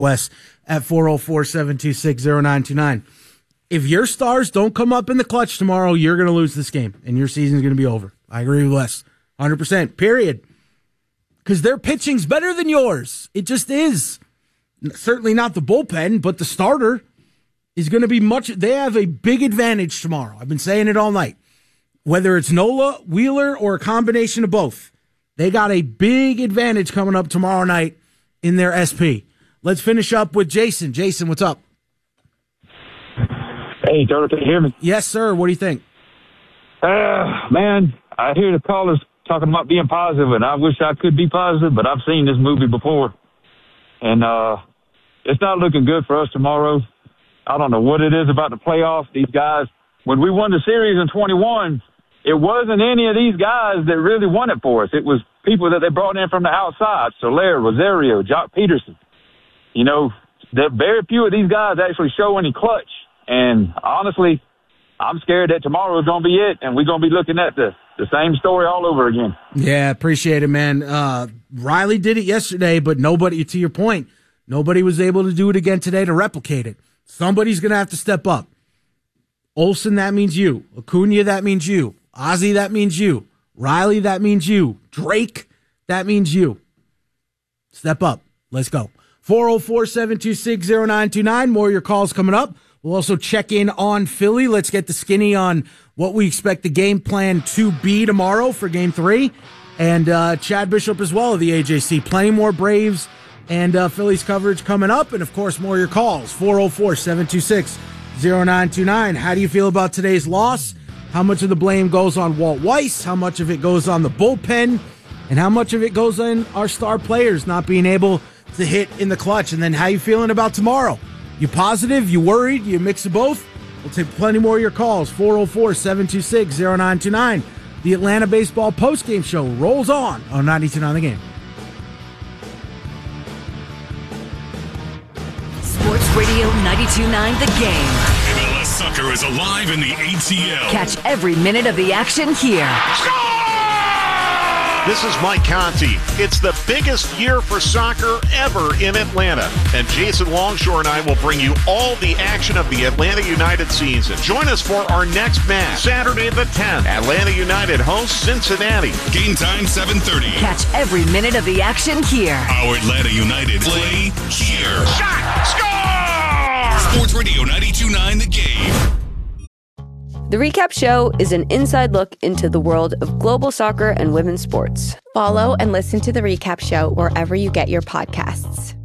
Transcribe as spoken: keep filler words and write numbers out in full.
West at four oh four, seven two six, oh nine two nine. If your stars don't come up in the clutch tomorrow, you're going to lose this game, and your season's going to be over. I agree with Wes. one hundred percent, period. Because their pitching's better than yours. It just is. Certainly not the bullpen, but the starter is going to be much. They have a big advantage tomorrow. I've been saying it all night. Whether it's Nola, Wheeler, or a combination of both, they got a big advantage coming up tomorrow night in their S P. Let's finish up with Jason. Jason, what's up? Hey, Turtle, can you hear me? Yes, sir. What do you think? Uh, man, I hear the callers talking about being positive, and I wish I could be positive, but I've seen this movie before. And uh, it's not looking good for us tomorrow. I don't know what it is about the playoffs. These guys, when we won the series in twenty-one, it wasn't any of these guys that really won it for us. It was people that they brought in from the outside, Soler, Rosario, Jock Peterson. You know, there very few of these guys actually show any clutch. And honestly, I'm scared that tomorrow is going to be it, and we're going to be looking at the, the same story all over again. Yeah, appreciate it, man. Uh, Riley did it yesterday, but nobody, to your point, nobody was able to do it again today to replicate it. Somebody's going to have to step up. Olsen, that means you. Acuna, that means you. Ozzie, that means you. Riley, that means you. Drake, that means you. Step up. Let's go. four oh four, seven two six, oh nine two nine. More of your calls coming up. We'll also check in on Philly. Let's get the skinny on what we expect the game plan to be tomorrow for game three. And uh, Chad Bishop as well of the A J C. Plenty more Braves and uh, Phillies coverage coming up. And, of course, more of your calls. four oh four, seven two six, oh nine two nine. How do you feel about today's loss? How much of the blame goes on Walt Weiss? How much of it goes on the bullpen? And how much of it goes on our star players not being able to hit in the clutch? And then how you feeling about tomorrow? You positive? You worried? You mix of both? We'll take plenty more of your calls. four oh four, seven two six, oh nine two nine. The Atlanta Baseball postgame show rolls on on ninety-two point nine The Game. Sports Radio ninety-two point nine The Game. M L S Soccer is alive in the A T L. Catch every minute of the action here. Score! This is Mike Conti. It's the biggest year for soccer ever in Atlanta. And Jason Longshore and I will bring you all the action of the Atlanta United season. Join us for our next match, Saturday the tenth. Atlanta United hosts Cincinnati. Game time seven thirty. Catch every minute of the action here. Our Atlanta United play here. Shot! Score! Sports Radio ninety-two point nine The Game. The Recap Show is an inside look into the world of global soccer and women's sports. Follow and listen to The Recap Show wherever you get your podcasts.